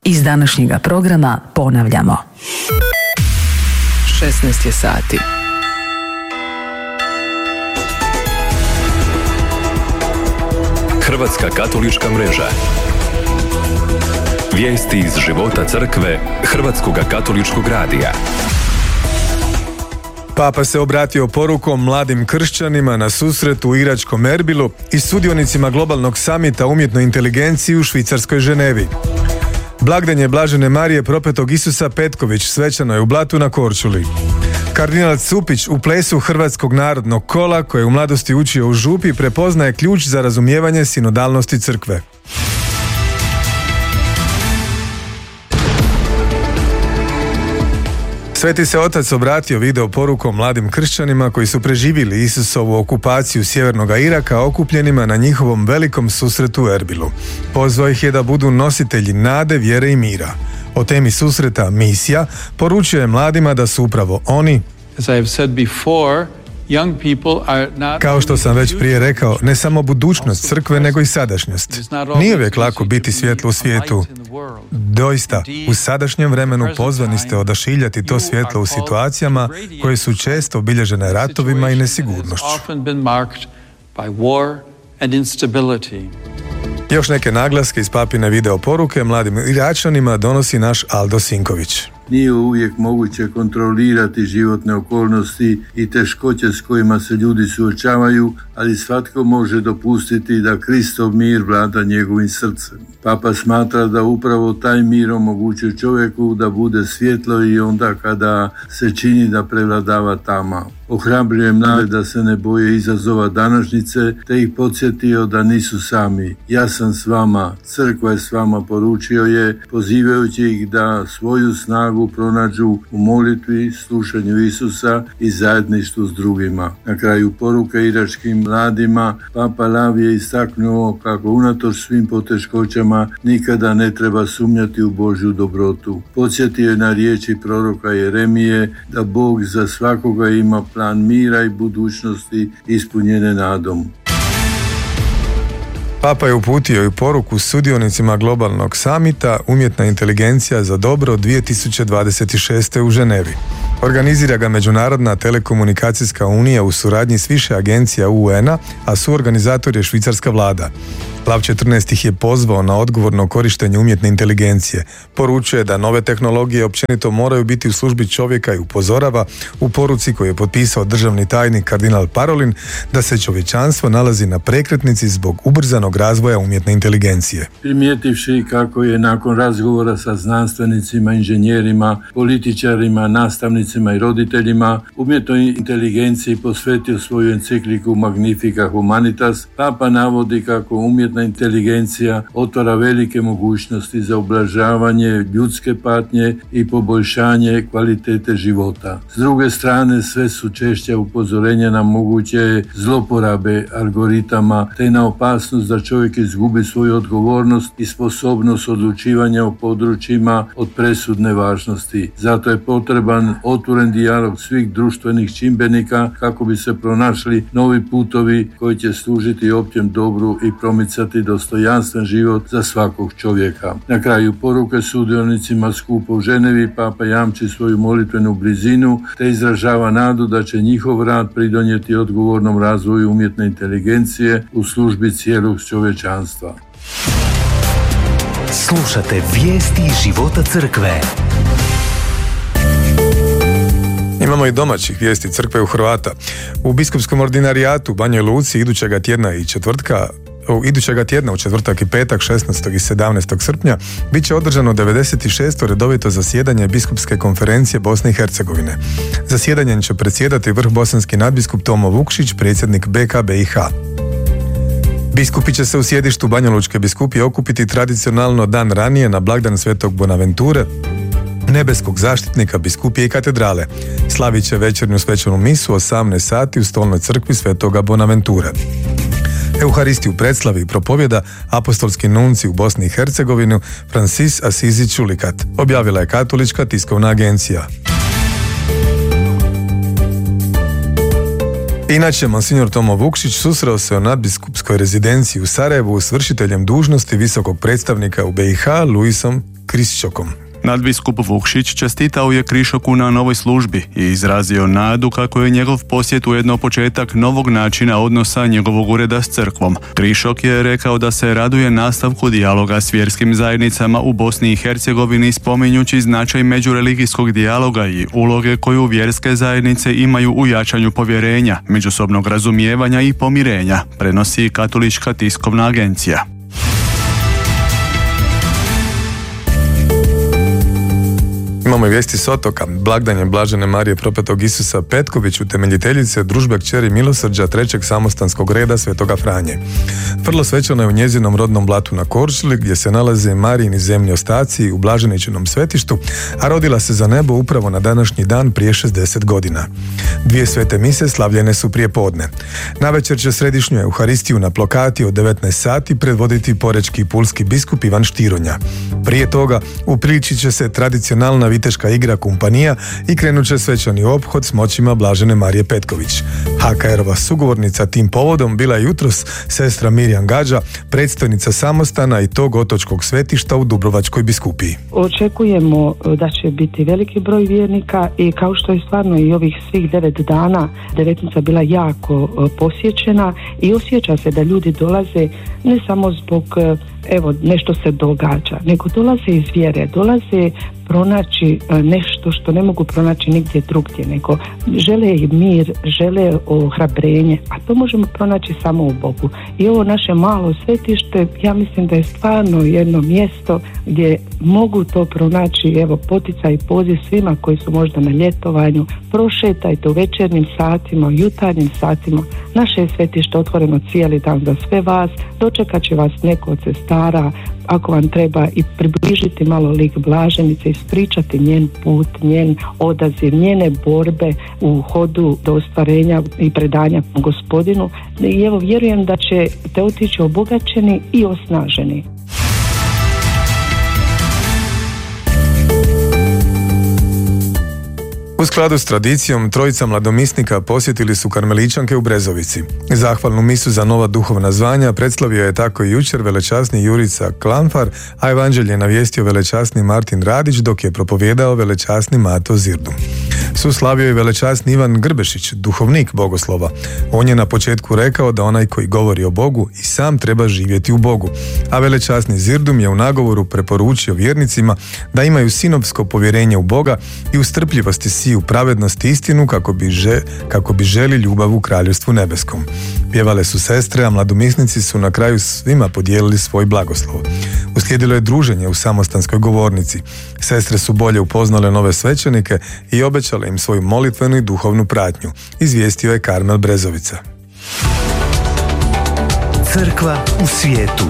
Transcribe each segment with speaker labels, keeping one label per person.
Speaker 1: Iz današnjega programa ponavljamo.
Speaker 2: 16 je sati.
Speaker 3: Hrvatska katolička mreža. Vijesti iz života crkve Hrvatskog katoličkog radija.
Speaker 4: Papa se obratio porukom mladim kršćanima na susretu u iračkom Erbilu i sudionicima globalnog samita umjetnoj inteligenciji u švicarskoj Ženevi. Blagdenje Blažene Marije propetog Isusa Petković svečano je u Blatu na Korčuli. Kardinal Cupić u plesu Hrvatskog narodnog kola, koje je u mladosti učio u župi, prepoznaje ključ za razumijevanje sinodalnosti crkve. Sveti se otac obratio video porukom mladim kršćanima koji su preživjeli Isusovu okupaciju sjevernog Iraka okupljenima na njihovom velikom susretu u Erbilu. Pozvao ih je da budu nositelji nade, vjere i mira. O temi susreta Misija poručuje mladima da su upravo oni, kao što sam već prije rekao, ne samo budućnost crkve, nego i sadašnjost. Nije uvijek lako biti svjetlo u svijetu. Doista, u sadašnjem vremenu pozvani ste odašiljati to svjetlo u situacijama koje su često obilježene ratovima i nesigurnošću. Još neke naglaske iz papine video poruke mladim Iračanima donosi naš Aldo Sinković.
Speaker 5: Nije uvijek moguće kontrolirati životne okolnosti i teškoće s kojima se ljudi suočavaju, ali svatko može dopustiti da Kristov mir vlada njegovim srcem. Papa smatra da upravo taj mir omogućuje čovjeku da bude svjetlo i onda kada se čini da prevladava tama. Ohrabrujem mlade da se ne boje izazova današnjice, te ih podsjetio da nisu sami. Ja sam s vama, crkva je s vama, poručio je, pozivajući ih da svoju snagu pronađu u molitvi, slušanju Isusa i zajedništvu s drugima. Na kraju poruke iračkim mladima, Papa Lav je istaknuo kako unatoč svim poteškoćama nikada ne treba sumnjati u Božju dobrotu. Podsjetio je na riječi proroka Jeremije da Bog za svakoga ima plan mira i budućnosti ispunjene nadom.
Speaker 4: Papa je uputio i poruku sudionicima globalnog samita Umjetna inteligencija za dobro 2026. u Ženevi. Organizira ga Međunarodna telekomunikacijska unija u suradnji s više agencija UN-a, a suorganizator je švicarska vlada. Lav 14 ih je pozvao na odgovorno korištenje umjetne inteligencije. Poručuje da nove tehnologije općenito moraju biti u službi čovjeka i upozorava u poruci koju je potpisao državni tajnik kardinal Parolin da se čovječanstvo nalazi na prekretnici zbog ubrzanog razvoja umjetne inteligencije.
Speaker 5: Primijetivši kako je nakon razgovora sa znanstvenicima, inženjerima, političarima, nastavnicima i roditeljima umjetnoj inteligenciji posvetio svoju encikliku Magnifica Humanitas, Papa navodi kako umjetna inteligencija otvara velike mogućnosti za ublažavanje ljudske patnje i poboljšanje kvalitete života. S druge strane, sve su češća upozorenja na moguće zloporabe algoritama te na opasnost da čovjek izgubi svoju odgovornost i sposobnost odlučivanja o područjima od presudne važnosti. Zato je potreban otvoren dijalog svih društvenih čimbenika kako bi se pronašli novi putovi koji će služiti općem dobru i promicati dostojanstven život za svakog čovjeka. Na kraju poruke sudionicima skupa u Ženevi Papa jamči svoju molitvenu blizinu te izražava nadu da će njihov rad pridonijeti odgovornom razvoju umjetne inteligencije u službi cijelog čovječanstva.
Speaker 6: Slušate vijesti iz života crkve.
Speaker 4: Imamo i domaćih vijesti crkve u Hrvata. U biskupskom ordinarijatu u Banjoj Luci idućega tjedna u četvrtak i petak 16. i 17. srpnja bit će održano 96. redovito zasjedanje biskupske konferencije Bosne i Hercegovine. Zasjedanjem će predsjedati vrhbosanski nadbiskup Tomo Vukšić, predsjednik BK-BiH. Biskupi će se u sjedištu Banjalučke biskupije okupiti tradicionalno dan ranije na blagdan Svetog Bonaventure, nebeskog zaštitnika biskupije i katedrale. Slavit će večernju svečanu misu 18 sati u stolnoj crkvi Svetoga Bonaventure. Euharistiju predslavi i propovjeda apostolski nunci u Bosni i Hercegovini Francis Asizi Čulikat, objavila je Katolička tiskovna agencija. Inače, monsignor Tomo Vukšić susreo se u nadbiskupskoj rezidenciji u Sarajevu s vršiteljem dužnosti visokog predstavnika u BiH Luisom Krišćokom.
Speaker 2: Nadbiskup Vukšić čestitao je Krišoku na novoj službi i izrazio nadu kako je njegov posjet ujedno početak novog načina odnosa njegovog ureda s crkvom. Krišok je rekao da se raduje nastavku dijaloga s vjerskim zajednicama u Bosni i Hercegovini, spominjući značaj međureligijskog dijaloga i uloge koju vjerske zajednice imaju u jačanju povjerenja, međusobnog razumijevanja i pomirenja, prenosi Katolička tiskovna agencija.
Speaker 4: Imamo i vijesti s otoka. Blagdan je Blažene Marije Propetog Isusa Petković, utemeljiteljice družbe kćeri milosrđa trećeg samostanskog reda Svetoga Franje. Vrlo svečano je u njezinom rodnom Blatu na Korčuli, gdje se nalaze Marijini zemlji ostaci u Blaženičinom svetištu, a rodila se za nebo upravo na današnji dan prije 60 godina. 2 svete mise slavljene su prije podne. Navečer će središnju Euharistiju na Plokati od 19 sati predvoditi porečki i pulski biskup Ivan Štironja. Prije toga upriličit će se tradicionalna viteška igra Kumpanija i krenut će svečani ophod s moćima Blažene Marije Petković. HKR-ova sugovornica tim povodom bila je jutros sestra Mirjam Gađa, predstojnica samostana i tog otočkog svetišta u Dubrovačkoj biskupiji.
Speaker 7: Očekujemo da će biti veliki broj vjernika i kao što je stvarno i ovih svih 9 dana devetnica bila jako posjećena i osjeća se da ljudi dolaze ne samo zbog nešto se događa, nego dolaze iz vjere, dolaze pronaći nešto što ne mogu pronaći nigdje drugdje, nego žele mir, žele ohrabrenje, a to možemo pronaći samo u Bogu. I ovo naše malo svetište, ja mislim da je stvarno jedno mjesto gdje mogu to pronaći, poticaj i poziv svima koji su možda na ljetovanju, prošetajte u večernjim satima, u jutarnjim satima. Naše je svetište otvoreno cijeli dan za sve vas, dočekat će vas neko od sestara, ako vam treba i približiti malo lik Blaženice, ispričati njen put, njen odaziv, njene borbe u hodu do ostvarenja i predanja Gospodinu. I vjerujem da ćete otići obogaćeni i osnaženi.
Speaker 4: U skladu s tradicijom, trojica mladomisnika posjetili su Karmeličanke u Brezovici. Zahvalnu misu za nova duhovna zvanja predstavio je tako i jučer velečasni Jurica Klanfar, a evanđelje navijestio velečasni Martin Radić, dok je propovijedao velečasni Mato Zirdum. Suslavio je velečasni Ivan Grbešić, duhovnik bogoslova. On je na početku rekao da onaj koji govori o Bogu i sam treba živjeti u Bogu, a velečasni Zirdum je u nagovoru preporučio vjernicima da imaju sinovsko povjerenje u Boga i u strpljivosti siju pravednost i istinu kako bi želi ljubav u Kraljevstvu nebeskom. Pjevale su sestre, a mladomisnici su na kraju svima podijelili svoj blagoslov. Uslijedilo je druženje u samostanskoj govornici. Sestre su bolje upoznale nove svećenike i obećale im svoju molitvenu i duhovnu pratnju, izvijestio je Karmel Brezovica.
Speaker 6: Crkva u svijetu.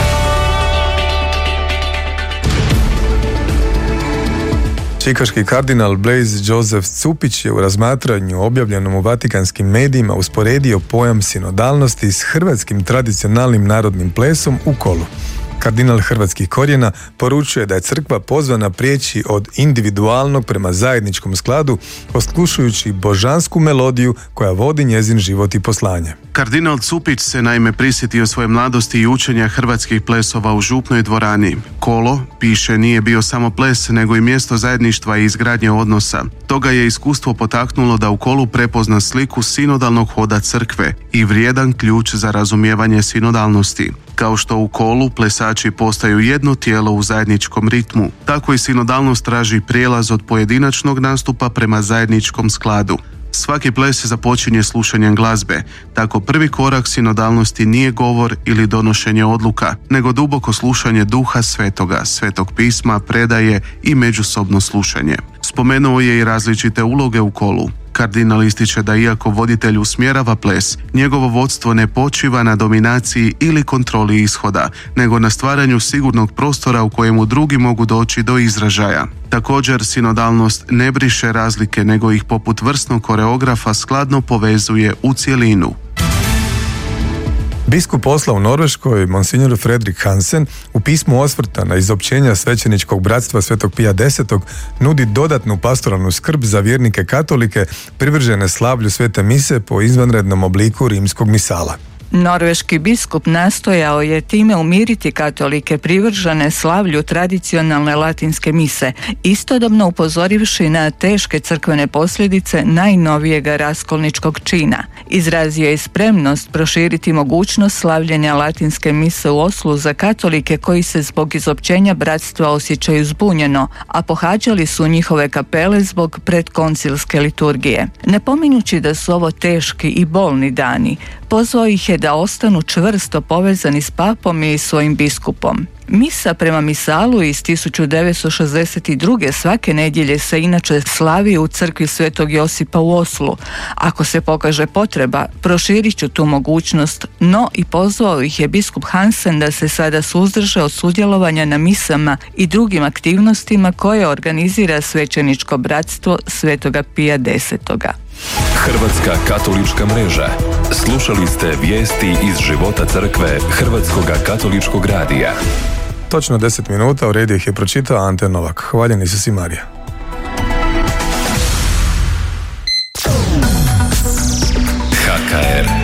Speaker 4: Čikaški kardinal Blaise Joseph Cupić je u razmatranju objavljenom u vatikanskim medijima usporedio pojam sinodalnosti s hrvatskim tradicionalnim narodnim plesom u kolu. Kardinal hrvatskih korijena poručuje da je crkva pozvana prijeći od individualnog prema zajedničkom skladu, oslušujući božansku melodiju koja vodi njezin život i poslanje.
Speaker 8: Kardinal Cupić se naime prisjetio svoje mladosti i učenja hrvatskih plesova u župnoj dvorani. Kolo, piše, nije bio samo ples, nego i mjesto zajedništva i izgradnje odnosa. Toga je iskustvo potaknulo da u kolu prepozna sliku sinodalnog hoda crkve i vrijedan ključ za razumijevanje sinodalnosti. Kao što u kolu plesači postaju jedno tijelo u zajedničkom ritmu, tako i sinodalnost traži prijelaz od pojedinačnog nastupa prema zajedničkom skladu. Svaki ples započinje slušanjem glazbe, tako prvi korak sinodalnosti nije govor ili donošenje odluka, nego duboko slušanje Duha Svetoga, Svetog pisma, predaje i međusobno slušanje. Spomenuo je i različite uloge u kolu. Kardinal ističe da iako voditelj usmjerava ples, njegovo vodstvo ne počiva na dominaciji ili kontroli ishoda, nego na stvaranju sigurnog prostora u kojemu drugi mogu doći do izražaja. Također, sinodalnost ne briše razlike, nego ih poput vrsnog koreografa skladno povezuje u cjelinu.
Speaker 4: Biskup posla u Norveškoj, monsignor Fredrik Hansen, u pismu osvrta na izopćenja svećeničkog bratstva Svetog Pija X nudi dodatnu pastoralnu skrb za vjernike katolike privržene slavlju Svete mise po izvanrednom obliku rimskog misala.
Speaker 9: Norveški biskup nastojao je time umiriti katolike privržene slavlju tradicionalne latinske mise, istodobno upozorivši na teške crkvene posljedice najnovijega raskolničkog čina. Izrazio je spremnost proširiti mogućnost slavljenja latinske mise u Oslu za katolike koji se zbog izopćenja bratstva osjećaju zbunjeno, a pohađali su njihove kapele zbog predkoncilske liturgije. Napominjući da su ovo teški i bolni dani, pozvao ih je da ostanu čvrsto povezani s papom i svojim biskupom. Misa prema misalu iz 1962. svake nedjelje se inače slavi u crkvi Svetog Josipa u Oslu. Ako se pokaže potreba, proširit ću tu mogućnost, no i pozvao ih je biskup Hansen da se sada suzdrže od sudjelovanja na misama i drugim aktivnostima koje organizira svećeničko bratstvo Svetoga Pija X.
Speaker 3: Hrvatska katolička mreža. Slušali ste vijesti iz života crkve Hrvatskoga katoličkog radija.
Speaker 4: Točno 10 minuta, u redu ih je pročitao Ante Novak. Hvaljen Isus i Marija.
Speaker 3: HKR